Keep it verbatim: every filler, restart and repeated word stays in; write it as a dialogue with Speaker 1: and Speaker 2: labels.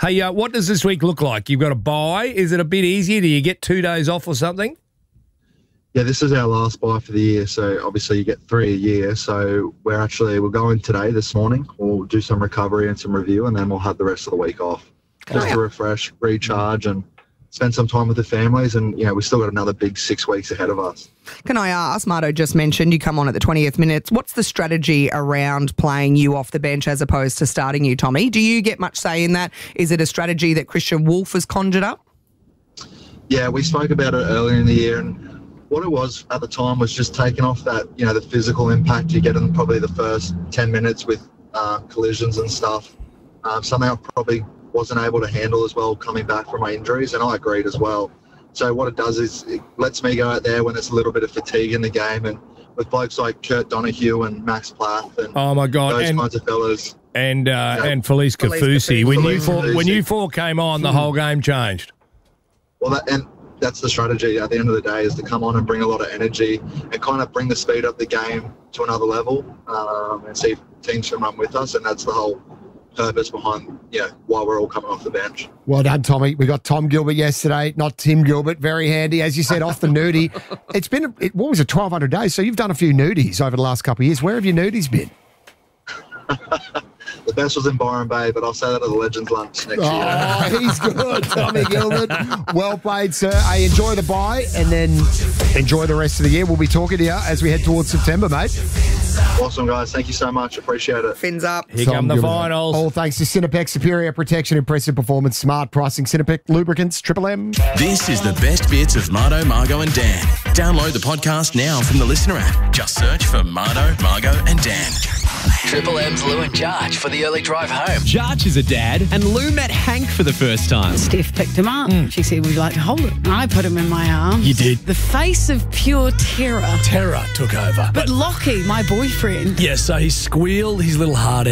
Speaker 1: Hey, uh, what does this week look like? You've got a bye. Is it a bit easier? Do you get two days off or something?
Speaker 2: Yeah, this is our last bye for the year, so obviously you get three a year. So we're actually, we'll go in today, this morning. We'll do some recovery and some review, and then we'll have the rest of the week off. Just to refresh, recharge, and spend some time with the families. And, you know, we've still got another big six weeks ahead of us.
Speaker 3: Can I ask, Marto just mentioned you come on at the twentieth minute. What's the strategy around playing you off the bench as opposed to starting you, Tommy? Do you get much say in that? Is it a strategy that Christian Wolf has conjured up?
Speaker 2: Yeah, we spoke about it earlier in the year, and what it was at the time was just taking off that, you know, the physical impact you get in probably the first ten minutes with uh, collisions and stuff. Um, something I probably wasn't able to handle as well coming back from my injuries, and I agreed as well. So what it does is it lets me go out there when there's a little bit of fatigue in the game, and with blokes like Kurt Donahue and Max Plath and
Speaker 1: oh my God,
Speaker 2: those
Speaker 1: and,
Speaker 2: kinds of fellas.
Speaker 1: And uh,
Speaker 2: you know,
Speaker 1: and Felice
Speaker 3: Felice
Speaker 1: Kafusi. When you
Speaker 2: Felice
Speaker 1: four,
Speaker 2: Kafusi.
Speaker 1: when you four came on, the whole game changed.
Speaker 2: Well, that, and that's the strategy at the end of the day, is to come on and bring a lot of energy and kind of bring the speed up the game to another level, um, and see if teams can run with us, and that's the whole purpose behind, you know, why we're all coming off the bench.
Speaker 4: Well done, Tommy. We got Tom Gilbert yesterday, not Tim Gilbert. Very handy, as you said, off the nudie. It's been, it, what was it, twelve hundred days? So you've done a few nudies over the last couple of years. Where have your nudies been?
Speaker 2: The best was in Byron Bay, but I'll say that at the Legends Lunch next year.
Speaker 4: Oh, he's good, Tommy Gilbert. Well played, sir. I enjoy the bye and then enjoy the rest of the year. We'll be talking to you as we head towards September, mate.
Speaker 2: Awesome, guys. Thank you so much. Appreciate it.
Speaker 3: Fins up.
Speaker 1: Here
Speaker 4: Tom
Speaker 1: come the
Speaker 4: Gilbert.
Speaker 1: finals.
Speaker 4: All thanks to Cinepec. Superior protection, impressive performance, smart pricing. Cinepec Lubricants, Triple M.
Speaker 5: This is the best bits of Marto, Margo and Dan. Download the podcast now from the Listener app. Just search for Marto, Margo and Dan.
Speaker 6: Triple M's Lou and Jarch for the early drive home.
Speaker 7: Jarch is a dad, and Lou met Hank for the first time.
Speaker 8: Steph picked him up. She said, would you like to hold it? I put him in my arms.
Speaker 7: You did.
Speaker 8: The face of pure terror.
Speaker 7: Terror took over.
Speaker 8: But Lockie, my boyfriend.
Speaker 7: Yeah, so he squealed his little heart